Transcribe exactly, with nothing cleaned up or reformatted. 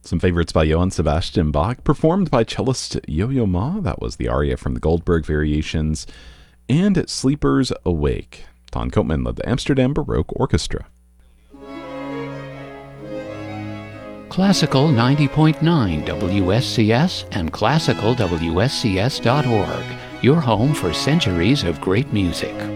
Some favorites by Johann Sebastian Bach, performed by cellist Yo-Yo Ma. That was the aria from the Goldberg Variations. And Sleepers Awake. Ton Koopman led the Amsterdam Baroque Orchestra. Classical ninety point nine W S C S and classical W S C S dot org, your home for centuries of great music.